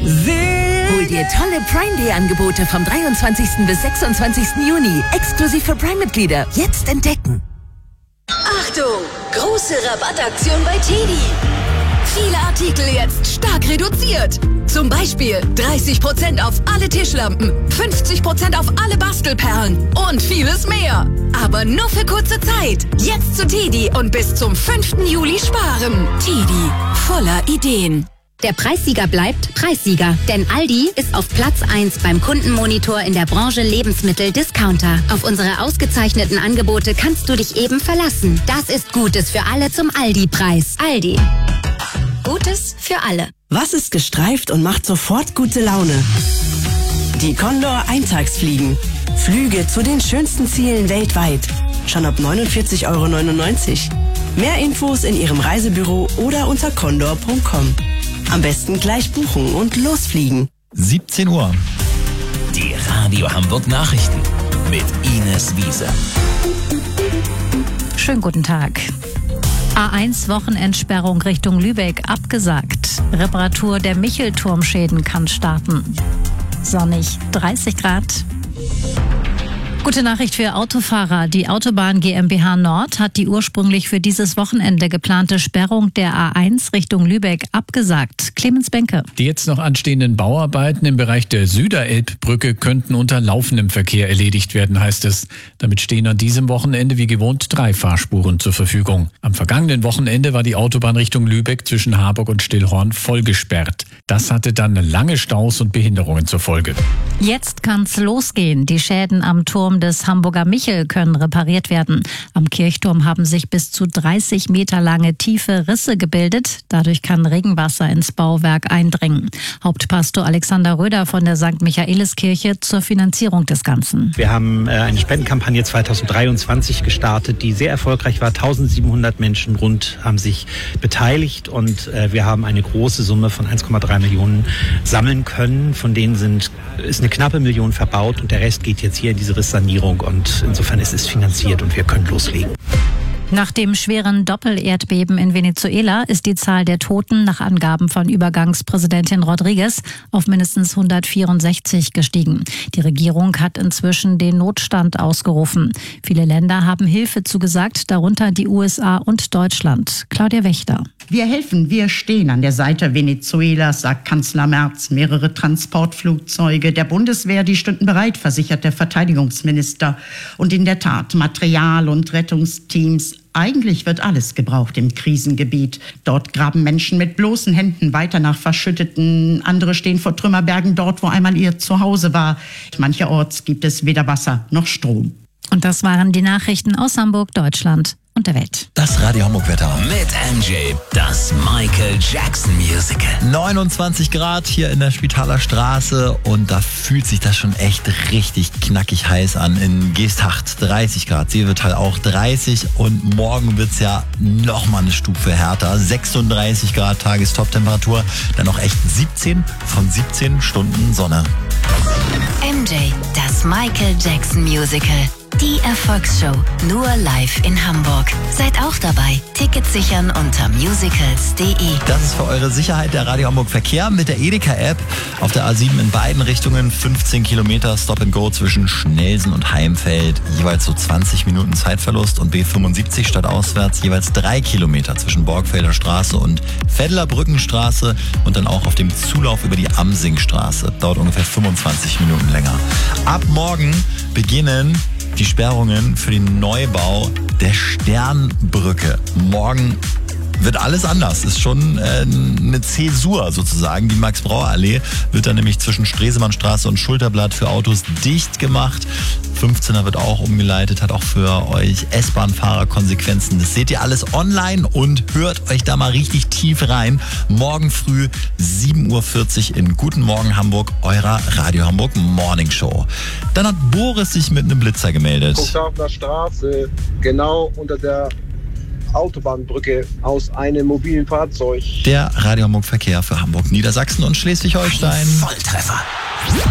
Hol dir tolle Prime Day Angebote vom 23. bis 26. Juni. Exklusiv für Prime-Mitglieder. Jetzt entdecken. Achtung! Große Rabattaktion bei TEDi. Viele Artikel jetzt stark reduziert. Zum Beispiel 30% auf alle Tischlampen, 50% auf alle Bastelperlen und vieles mehr. Aber nur für kurze Zeit. Jetzt zu TEDi und bis zum 5. Juli sparen. TEDi, voller Ideen. Der Preissieger bleibt Preissieger, denn Aldi ist auf Platz 1 beim Kundenmonitor in der Branche Lebensmittel-Discounter. Auf unsere ausgezeichneten Angebote kannst du dich eben verlassen. Das ist Gutes für alle zum Aldi-Preis. Aldi. Gutes für alle. Was ist gestreift und macht sofort gute Laune? Die Condor Eintagsfliegen. Flüge zu den schönsten Zielen weltweit. Schon ab 49,99 €. Mehr Infos in Ihrem Reisebüro oder unter condor.com. Am besten gleich buchen und losfliegen. 17 Uhr. Die Radio Hamburg Nachrichten mit Ines Wiese. Schönen guten Tag. A1 Wochenendsperrung Richtung Lübeck abgesagt. Reparatur der Michelturmschäden kann starten. Sonnig, 30 Grad. Gute Nachricht für Autofahrer. Die Autobahn GmbH Nord hat die ursprünglich für dieses Wochenende geplante Sperrung der A1 Richtung Lübeck abgesagt. Clemens Benke. Die jetzt noch anstehenden Bauarbeiten im Bereich der Süderelbbrücke könnten unter laufendem Verkehr erledigt werden, heißt es. Damit stehen an diesem Wochenende wie gewohnt 3 Fahrspuren zur Verfügung. Am vergangenen Wochenende war die Autobahn Richtung Lübeck zwischen Harburg und Stillhorn voll gesperrt. Das hatte dann lange Staus und Behinderungen zur Folge. Jetzt kann's losgehen. Die Schäden am Turm des Hamburger Michel können repariert werden. Am Kirchturm haben sich bis zu 30 Meter lange tiefe Risse gebildet. Dadurch kann Regenwasser ins Bauwerk eindringen. Hauptpastor Alexander Röder von der St. Michaeliskirche zur Finanzierung des Ganzen. Wir haben eine Spendenkampagne 2023 gestartet, die sehr erfolgreich war. 1700 Menschen rund haben sich beteiligt und wir haben eine große Summe von 1,3 Millionen sammeln können. Von denen ist eine knappe Million verbaut und der Rest geht jetzt hier in diese Risssanierung und insofern ist es finanziert und wir können loslegen. Nach dem schweren Doppelerdbeben in Venezuela ist die Zahl der Toten nach Angaben von Übergangspräsidentin Rodriguez auf mindestens 164 gestiegen. Die Regierung hat inzwischen den Notstand ausgerufen. Viele Länder haben Hilfe zugesagt, darunter die USA und Deutschland. Claudia Wächter. Wir helfen, wir stehen an der Seite Venezuelas, sagt Kanzler Merz. Mehrere Transportflugzeuge der Bundeswehr, die stünden bereit, versichert der Verteidigungsminister. Und in der Tat, Material und Rettungsteams. Eigentlich wird alles gebraucht im Krisengebiet. Dort graben Menschen mit bloßen Händen weiter nach Verschütteten. Andere stehen vor Trümmerbergen dort, wo einmal ihr Zuhause war. Mancherorts gibt es weder Wasser noch Strom. Und das waren die Nachrichten aus Hamburg, Deutschland und der Welt. Das Radio Hamburg Wetter mit MJ, das Michael Jackson Musical. 29 Grad hier in der Spitaler Straße und da fühlt sich das schon echt richtig knackig heiß an. In Geesthacht 30 Grad, Seevetal auch 30 und morgen wird's ja nochmal eine Stufe härter. 36 Grad Tagestop-Temperatur, dann noch echt 17 von 17 Stunden Sonne. MJ, das Michael Jackson Musical. Die Erfolgsshow, nur live in Hamburg. Seid auch dabei. Tickets sichern unter musicals.de. Das ist für eure Sicherheit der Radio Hamburg Verkehr mit der Edeka-App. Auf der A7 in beiden Richtungen 15 Kilometer Stop and Go zwischen Schnelsen und Heimfeld. Jeweils so 20 Minuten Zeitverlust und B75 stadtauswärts jeweils 3 Kilometer zwischen Borgfelder Straße und Veddler Brückenstraße und dann auch auf dem Zulauf über die Amsingstraße. Dauert ungefähr 25 Minuten länger. Ab morgen beginnen die Sperrungen für den Neubau der Sternbrücke. Morgen wird alles anders. Ist schon eine Zäsur sozusagen. Die Max-Brauer-Allee wird dann nämlich zwischen Stresemannstraße und Schulterblatt für Autos dicht gemacht. 15er wird auch umgeleitet, hat auch für euch S-Bahn-Fahrer Konsequenzen. Das seht ihr alles online und hört euch da mal richtig tief rein. Morgen früh 7:40 Uhr in Guten Morgen Hamburg, eurer Radio Hamburg Morning Show. Dann hat Boris sich mit einem Blitzer gemeldet. Cuxhavener Straße, genau unter der Autobahnbrücke aus einem mobilen Fahrzeug. Der Radio Hamburg Verkehr für Hamburg, Niedersachsen und Schleswig-Holstein. Volltreffer.